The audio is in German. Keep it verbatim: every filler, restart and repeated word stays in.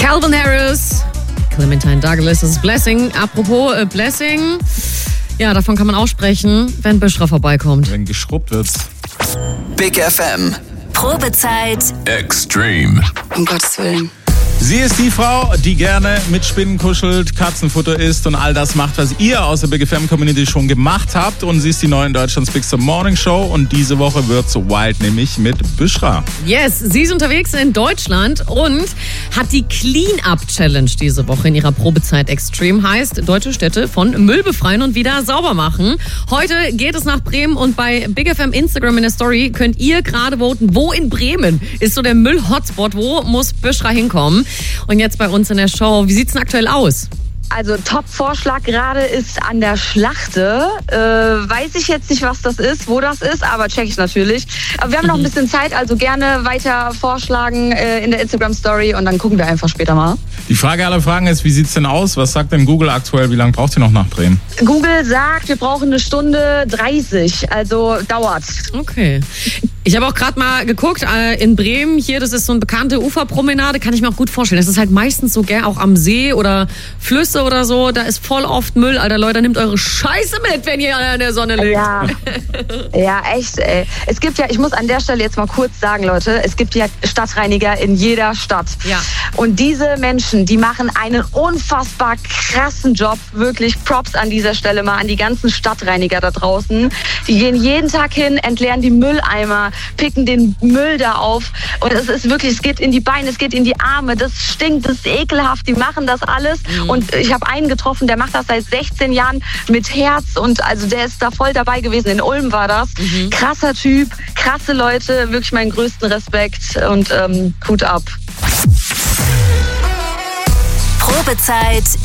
Calvin Harris, Clementine Douglas, das ist Blessing. Apropos äh, Blessing, ja, davon kann man auch sprechen, wenn Büschra vorbeikommt. Wenn geschrubbt wird. Big F M. Probezeit Extreme. Um Gottes Willen. Sie ist die Frau, die gerne mit Spinnen kuschelt, Katzenfutter isst und all das macht, was ihr aus der Big F M Community schon gemacht habt. Und sie ist die neue in Deutschlands Big Morning Show. Und diese Woche wird's so wild, nämlich mit Büschra. Yes, sie ist unterwegs in Deutschland und hat die Clean-Up-Challenge diese Woche in ihrer Probezeit Extreme. Heißt, deutsche Städte von Müll befreien und wieder sauber machen. Heute geht es nach Bremen und bei Big F M Instagram in der Story könnt ihr gerade voten, wo in Bremen ist so der Müll-Hotspot, wo muss Büschra hinkommen. Und jetzt bei uns in der Show, wie sieht's denn aktuell aus? Also Top-Vorschlag gerade ist an der Schlachte. Äh, weiß ich jetzt nicht, was das ist, wo das ist, aber check ich natürlich. Aber wir haben noch ein bisschen Zeit, also gerne weiter vorschlagen äh, in der Instagram-Story und dann gucken wir einfach später mal. Die Frage aller Fragen ist, wie sieht's denn aus? Was sagt denn Google aktuell? Wie lange braucht ihr noch nach Bremen? Google sagt, wir brauchen eine Stunde dreißig, also dauert. Okay. Ich habe auch gerade mal geguckt, äh, in Bremen hier, das ist so eine bekannte Uferpromenade, kann ich mir auch gut vorstellen. Das ist halt meistens so gern auch am See oder Flüsse oder so, da ist voll oft Müll. Alter, Leute, nehmt eure Scheiße mit, wenn ihr in der Sonne liegt. Ja, ja, echt, ey. Es gibt ja, ich muss an der Stelle jetzt mal kurz sagen, Leute, es gibt ja Stadtreiniger in jeder Stadt. Ja. Und diese Menschen, die machen einen unfassbar krassen Job, wirklich Props an dieser Stelle mal an die ganzen Stadtreiniger da draußen. Die gehen jeden Tag hin, entleeren die Mülleimer, picken den Müll da auf und es ist wirklich, es geht in die Beine, es geht in die Arme, das stinkt, das ist ekelhaft, die machen das alles mhm. und ich habe einen getroffen, der macht das seit sechzehn Jahren mit Herz und also der ist da voll dabei gewesen, in Ulm war das, mhm. krasser Typ, krasse Leute, wirklich meinen größten Respekt und ähm, Hut ab. Probezeit